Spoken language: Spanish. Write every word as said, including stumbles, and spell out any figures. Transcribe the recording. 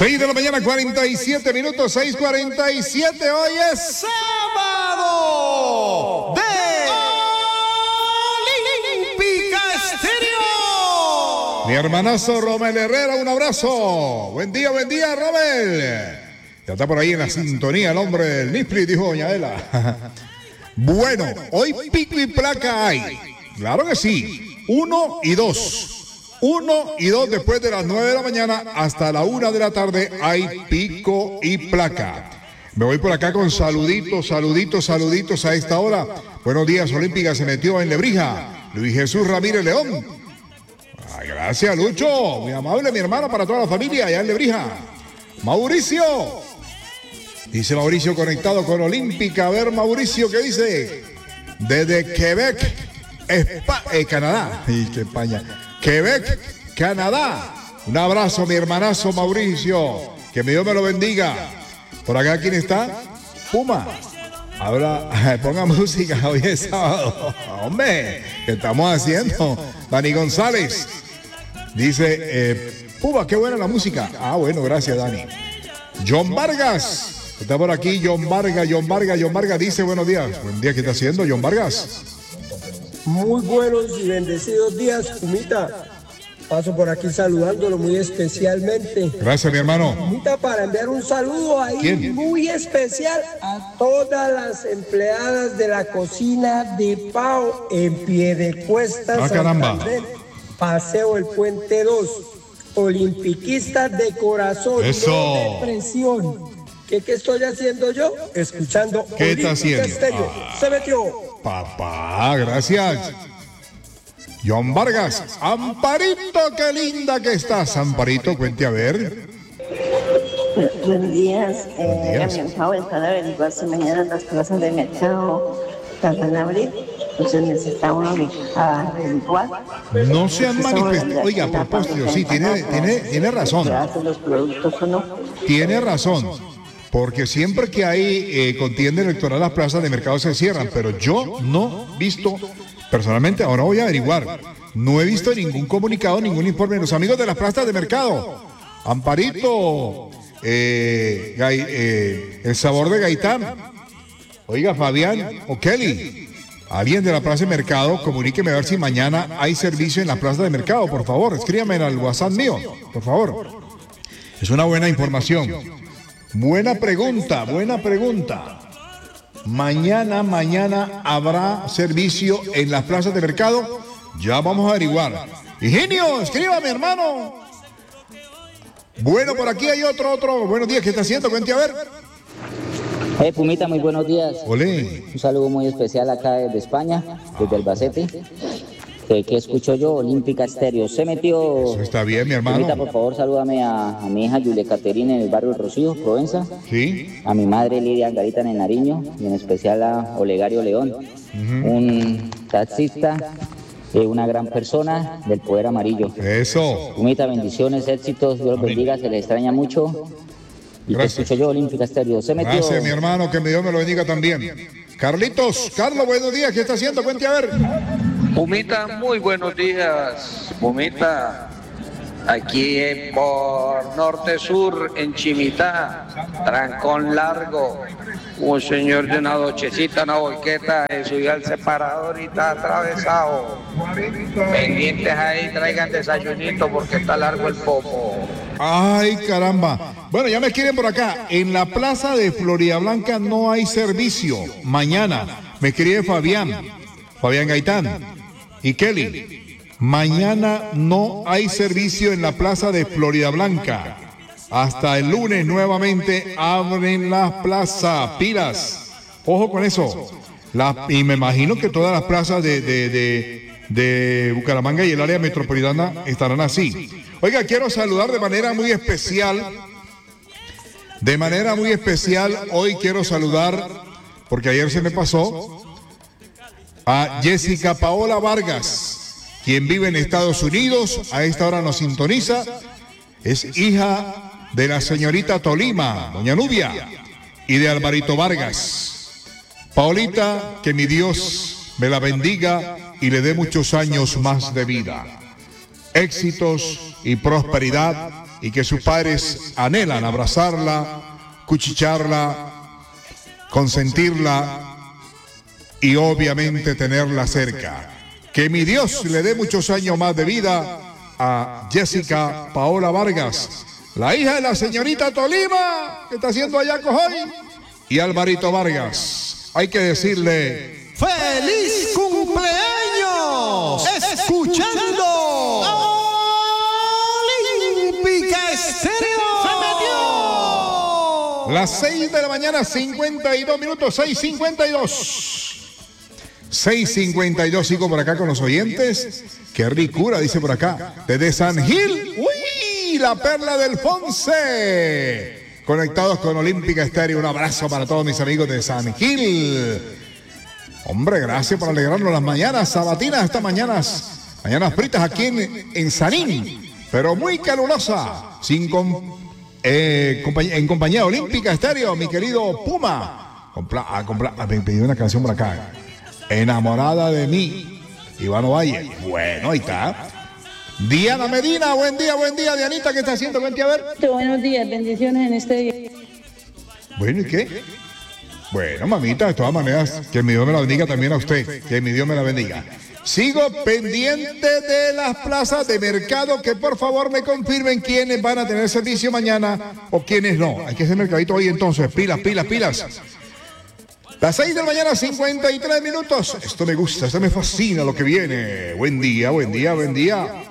seis de la mañana, cuarenta y siete minutos, seis cuarenta y siete. Hoy es sábado de Olímpica Estéreo. Mi hermanazo Romel Herrera, un abrazo. Buen día, buen día, Romel. Ya está por ahí en la sintonía el hombre del Nispli, dijo doña Adela. Bueno, hoy pico y placa hay. Claro que sí. Uno y dos. Uno y dos después de las nueve de la mañana hasta la una de la tarde hay pico y placa. Me voy por acá con saluditos, saluditos, saluditos a esta hora. Buenos días, Olímpica se metió en Lebrija. Luis Jesús Ramírez León. Ay, gracias, Lucho. Muy amable, mi hermano, para toda la familia allá en Lebrija. Mauricio. Dice Mauricio conectado con Olímpica. A ver, Mauricio, ¿qué dice? Desde Quebec, Espa eh, Canadá. Y qué España. Quebec, Canadá. Un abrazo, mi hermanazo Mauricio. Que mi Dios me lo bendiga. Por acá, ¿quién está? Puma. Ahora, ponga música, hoy es sábado. Hombre, ¿qué estamos haciendo? Dani González. Dice, eh, Puma, qué buena la música. Ah, bueno, gracias, Dani. John Vargas. Está por aquí, John Vargas, John Vargas, John Vargas dice, buenos días. Buen día, ¿qué está haciendo, John Vargas? Muy buenos y bendecidos días, Pumita. Paso por aquí saludándolo muy especialmente. Gracias, mi hermano. Pumita, para enviar un saludo ahí. ¿Quién? Muy especial a todas las empleadas de la cocina de Pau en Piedecuesta, ah, caramba. Santander, Paseo El Puente dos. Olimpiquistas de corazón, eso. No de presión. ¿Qué, ¿Qué estoy haciendo yo? Escuchando ¿Qué está haciendo? Ah. Se metió. Papá, gracias. John Vargas. Amparito, qué linda que estás. Amparito, cuente a ver. Buenos días. Buenos días. Eh, mi favor para averiguar si mañana las plazas de mercado tardan a abrir. Entonces necesita uno averiguar. No se han manifestado. Oiga, a propósito, sí, tiene, tiene, tiene razón. Los productos o no. Tiene razón. Porque siempre que hay eh, contienda electoral, las plazas de mercado se cierran. Pero yo no he visto, personalmente, ahora voy a averiguar. No he visto ningún comunicado, ningún informe. Los amigos de las plazas de mercado. Amparito, eh, Gai, eh, el sabor de Gaitán. Oiga, Fabián o Kelly. Alguien de la plaza de mercado, comuníqueme a ver si mañana hay servicio en la plaza de mercado, por favor. Escríbame al WhatsApp mío, por favor. Es una buena información. Buena pregunta, buena pregunta. Mañana, mañana habrá servicio en las plazas de mercado. Ya vamos a averiguar. Higinio, escríbame, hermano. Bueno, por aquí hay otro, otro. Buenos días, ¿qué está haciendo? Cuente a ver. Hey, Pumita, muy buenos días. Olé. Un saludo muy especial acá desde España, desde Albacete. ¿Qué, qué escucho yo? Olímpica Estéreo. Se metió. Eso está bien, mi hermano. Pumita, por favor, salúdame a, a mi hija Julia Caterina en el barrio Rocío, Provenza. Sí. A mi madre Lidia Angarita en el Nariño, y en especial a Olegario León, uh-huh. Un taxista, eh, una gran persona del Poder Amarillo. Eso. Pumita, bendiciones, éxitos, Dios los bendiga, se les extraña mucho. Y te escucho yo, Olímpica Estéreo. Se metió. Gracias, mi hermano, que Dios me lo bendiga también. Carlitos, Carlos, buenos días, ¿qué está haciendo? Cuente a ver. Pumita, muy buenos días. Pumita, aquí por Norte Sur, en Chimitá, trancón largo. Un señor de una dochecita, una volqueta, subió al separador y está atravesado. Pendientes ahí, traigan desayunito porque está largo el popo. Ay, caramba. Bueno, ya me quieren por acá. En la plaza de Florida Blanca no hay servicio. Mañana me escribe Fabián, Fabián Gaitán y Kelly. Mañana no hay servicio en la plaza de Florida Blanca. Hasta el lunes nuevamente abren las plazas. Pilas. Ojo con eso. La, y me imagino que todas las plazas de, de, de, de Bucaramanga y el área metropolitana estarán así. Oiga, quiero saludar de manera muy especial. De manera muy especial, hoy quiero saludar, porque ayer se me pasó, a Jessica Paola Vargas, quien vive en Estados Unidos, a esta hora nos sintoniza, es hija de la señorita Tolima, doña Nubia, y de Alvarito Vargas. Paolita, que mi Dios me la bendiga y le dé muchos años más de vida. Éxitos y prosperidad y que sus padres anhelan abrazarla, cuchicharla, consentirla y obviamente tenerla cerca. Que mi Dios le dé muchos años más de vida a Jessica Paola Vargas, la hija de la señorita Tolima, que está haciendo allá Cojoy, y Alvarito Vargas. Hay que decirle ¡feliz cumpleaños! Escuchando Olímpica Estéreo. Las seis de la mañana, cincuenta y dos minutos, seis cincuenta y dos. seis cincuenta y dos, sigo por acá con los oyentes. Qué ricura, dice por acá. Desde San Gil, ¡uy! La perla del Fonse. Conectados con Olímpica Estéreo. Un abrazo para todos mis amigos de San Gil. Hombre, gracias por alegrarnos las mañanas sabatinas, estas mañanas, mañanas fritas aquí en, en Sanín, pero muy calurosa, sin com, eh, compañ en compañía de Olímpica Estéreo, mi querido Puma. Compla, ah, compla, ah, me pidió una canción por acá. Enamorada de mí, Iván Valle. Bueno, ahí está. Diana Medina, buen día, buen día. Dianita, ¿qué está haciendo? Vente a ver. Buenos días, bendiciones en este día. Bueno, ¿y qué? Bueno, mamita, de todas maneras, que mi Dios me la bendiga también a usted, que mi Dios me la bendiga. Sigo pendiente de las plazas de mercado, que por favor me confirmen quiénes van a tener servicio mañana o quiénes no. Hay que hacer mercadito hoy entonces, pilas, pilas, pilas. Las seis de la mañana, cincuenta y tres minutos. Esto me gusta, esto me fascina lo que viene. Buen día, buen día, buen día.